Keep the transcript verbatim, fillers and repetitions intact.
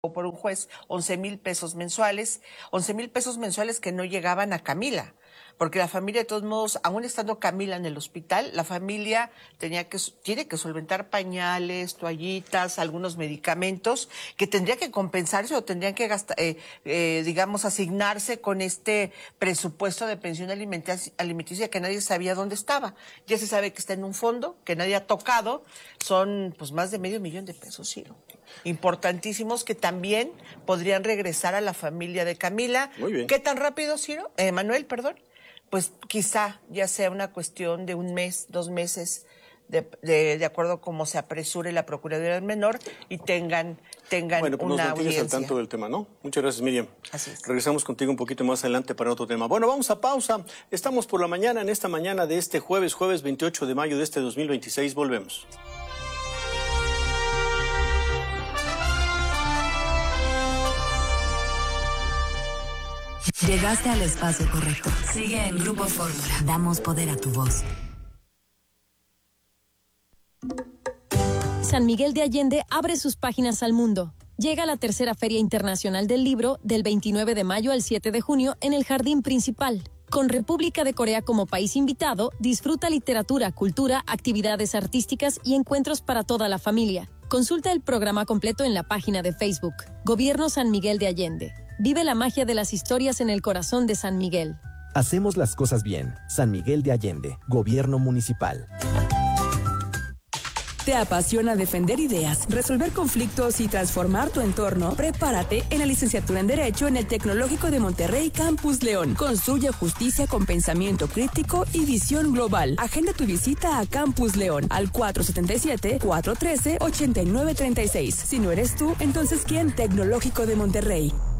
por un juez once mil pesos mensuales, once mil pesos mensuales que no llegaban a Camila, porque la familia de todos modos, aún estando Camila en el hospital, la familia tenía que, tiene que solventar pañales, toallitas, algunos medicamentos que tendría que compensarse o tendrían que gastar, eh, eh, digamos, asignarse con este presupuesto de pensión alimenticia, alimenticia que nadie sabía dónde estaba. Ya se sabe que está en un fondo que nadie ha tocado, son pues más de medio millón de pesos, Ciro. Importantísimos que también podrían regresar a la familia de Camila. Muy bien. ¿Qué tan rápido, Ciro? Eh, Manuel, perdón. Pues quizá ya sea una cuestión de un mes, dos meses, de, de, de acuerdo a cómo se apresure la Procuraduría del Menor y tengan, tengan bueno, pues una nos mantienes audiencia. al tanto del tema, ¿no? Muchas gracias, Miriam. Así es. Regresamos contigo un poquito más adelante para otro tema. Bueno, vamos a pausa. Estamos por la mañana, en esta mañana de este jueves, jueves veintiocho de mayo de este dos mil veintiséis. Volvemos. Llegaste al espacio correcto. Sigue en Grupo Fórmula. Damos poder a tu voz. San Miguel de Allende abre sus páginas al mundo. Llega la tercera Feria Internacional del Libro del veintinueve de mayo al siete de junio en el Jardín Principal. Con República de Corea como país invitado, disfruta literatura, cultura, actividades artísticas y encuentros para toda la familia. Consulta el programa completo en la página de Facebook. Gobierno San Miguel de Allende. Vive la magia de las historias en el corazón de San Miguel. Hacemos las cosas bien. San Miguel de Allende, Gobierno Municipal. ¿Te apasiona defender ideas, resolver conflictos y transformar tu entorno? Prepárate en la licenciatura en Derecho en el Tecnológico de Monterrey Campus León. Construye justicia con pensamiento crítico y visión global. Agenda tu visita a Campus León al cuatro siete siete, cuatro uno tres, ocho nueve tres seis. Si no eres tú, entonces ¿quién? Tecnológico de Monterrey.